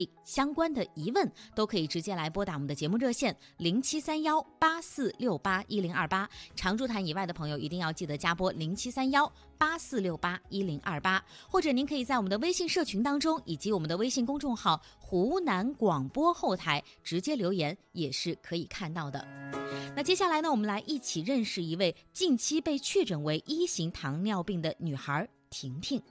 相关的疑问都可以直接来拨打我们的节目热线073184681028，常驻谈以外的朋友一定要记得加拨073184681028，或者您可以在我们的微信社群当中以及我们的微信公众号湖南广播后台直接留言也是可以看到的。那接下来呢，我们来一起认识一位近期被确诊为1型糖尿病的女孩婷婷。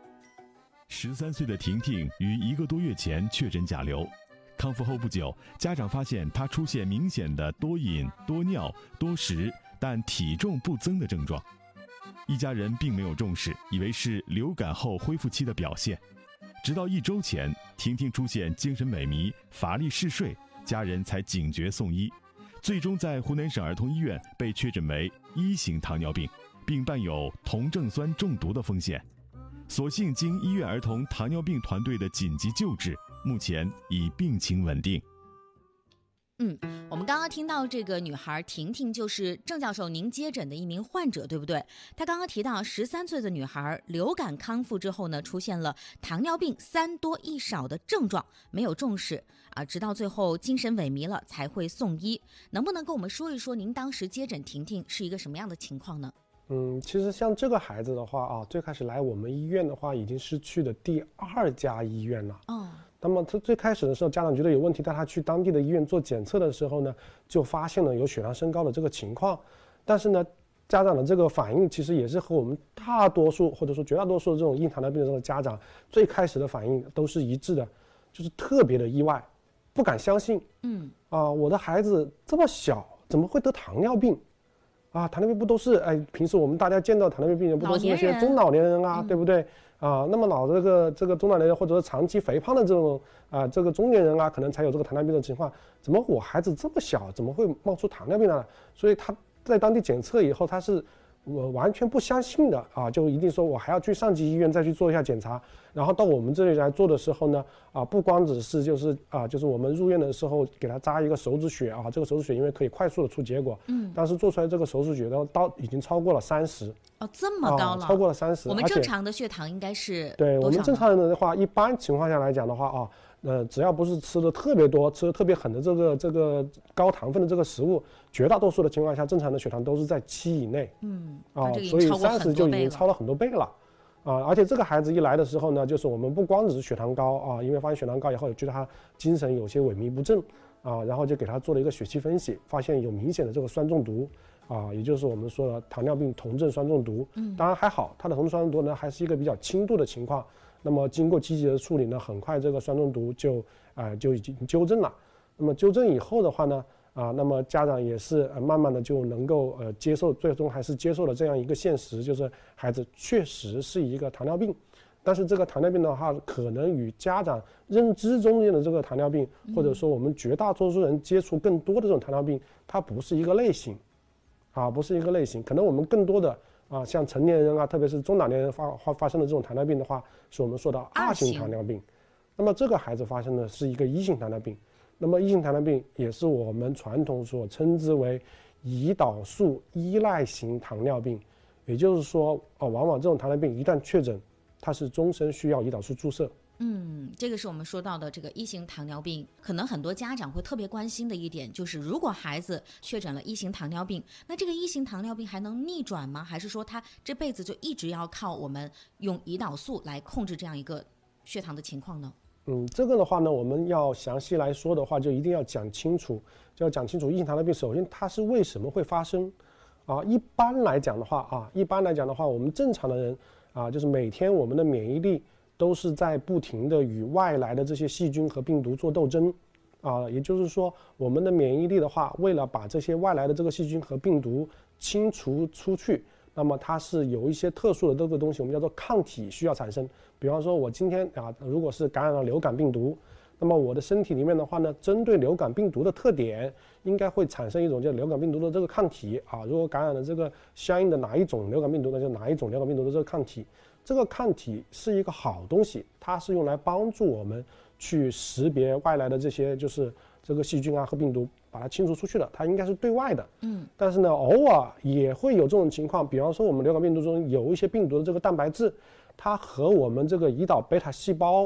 13岁的婷婷于1个多月前确诊甲流，康复后不久，家长发现她出现明显的多饮、多尿、多食，但体重不增的症状。一家人并没有重视，以为是流感后恢复期的表现。直到1周前，婷婷出现精神萎靡、乏力嗜睡，家人才警觉送医，最终在湖南省儿童医院被确诊为1型糖尿病，并伴有酮症酸中毒的风险。所幸经医院儿童糖尿病团队的紧急救治，目前已病情稳定。 我们刚刚听到这个女孩婷婷就是郑教授您接诊的一名患者，对不对？她刚刚提到13岁的女孩流感康复之后呢，出现了糖尿病3多1少的症状，没有重视直到最后精神萎靡了才会送医。能不能跟我们说一说您当时接诊婷婷是一个什么样的情况呢？ 其实像这个孩子的话最开始来我们医院的话，已经是去的第2家医院了。那么他最开始的时候，家长觉得有问题，带他去当地的医院做检测的时候呢，就发现了有血糖升高的这个情况。但是呢，家长的这个反应其实也是和我们大多数或者说绝大多数这种婴糖尿病的这种家长最开始的反应都是一致的，就是特别的意外，不敢相信。我的孩子这么小，怎么会得糖尿病？糖尿病不都是平时我们大家见到糖尿病病人不都是那些中老年人对不对？那么老这个中老年人或者是长期肥胖的这种这个中年人可能才有这个糖尿病的情况。怎么我孩子这么小，怎么会冒出糖尿病呢？所以他在当地检测以后，他是完全不相信的就一定说我还要去上级医院再去做一下检查。然后到我们这里来做的时候呢不光只是就是我们入院的时候给他扎一个手指血这个手指血因为可以快速的出结果，但是做出来这个手指血的到已经超过了30。 这么高了， 超过了30。 我们正常的血糖应该是对我们正常人的话，一般情况下来讲的话只要不是吃的特别多、吃的特别狠的这个高糖分的这个食物，绝大多数的情况下，正常的血糖都是在7以内。所以30就已经超了很多倍了。而且这个孩子一来的时候呢，就是我们不光只是血糖高因为发现血糖高以后，觉得他精神有些萎靡不振然后就给他做了一个血气分析，发现有明显的这个酸中毒也就是我们说的糖尿病酮症酸中毒。当然还好，他的酮症酸中毒呢还是一个比较轻度的情况。那么经过积极的处理呢，很快这个酸中毒就已经纠正了。那么纠正以后的话呢那么家长也是慢慢的就能够接受，最终还是接受了这样一个现实，就是孩子确实是一个糖尿病。但是这个糖尿病的话，可能与家长认知中间的这个糖尿病，或者说我们绝大多数人接触更多的这种糖尿病，它不是一个类型不是一个类型。可能我们更多的像成年人特别是中老年人发生的这种糖尿病的话，是我们说的2型糖尿病。那么这个孩子发生的是一个1型糖尿病。那么1型糖尿病也是我们传统所称之为胰岛素依赖型糖尿病，也就是说往往这种糖尿病一旦确诊，它是终身需要胰岛素注射。 这个是我们说到的这个1型糖尿病，可能很多家长会特别关心的一点就是，如果孩子确诊了1型糖尿病，那这个1型糖尿病还能逆转吗？还是说他这辈子就一直要靠我们用胰岛素来控制这样一个血糖的情况呢？ 这个的话呢，我们要详细来说的话，就一定要讲清楚，1型糖尿病首先它是为什么会发生一般来讲的话，我们正常的人就是每天我们的免疫力都是在不停的与外来的这些细菌和病毒做斗争也就是说我们的免疫力的话，为了把这些外来的这个细菌和病毒清除出去，那么它是有一些特殊的这个东西，我们叫做抗体需要产生。比方说我今天如果是感染了流感病毒，那么我的身体里面的话呢，针对流感病毒的特点，应该会产生一种叫流感病毒的这个抗体如果感染了这个相应的哪一种流感病毒，那就哪一种流感病毒的这个抗体。这个抗体是一个好东西，它是用来帮助我们去识别外来的这些就是这个细菌和病毒，把它清除出去的，它应该是对外的。但是呢，偶尔也会有这种情况，比方说我们流感病毒中有一些病毒的这个蛋白质，它和我们这个胰岛贝塔细胞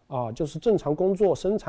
就是正常工作生产